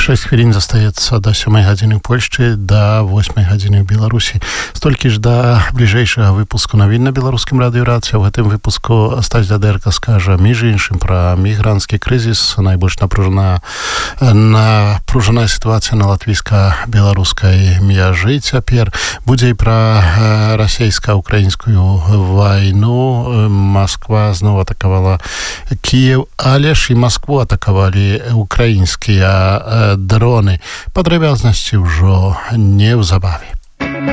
6 хвілін застаецца да 7 гадзіны ў Польшчы, да 8 гадзіны ў Беларусі. Столькі ж да бліжэйшага выпуску навін на беларускім радыёрацыя. У гэтым выпуску Стась Дадэрка скажа, між іншым, пра мігранцкі крызіс, найбольш напружаная сітуацыя на латвійска-беларускай мяжы цяпер. Будзе і пра расійска-украінскую вайну. Москва зноў атакавала Кіев, але ж і Москву атакавалі украінскія дроны. Падрабязнасці ўжо неўзабаве.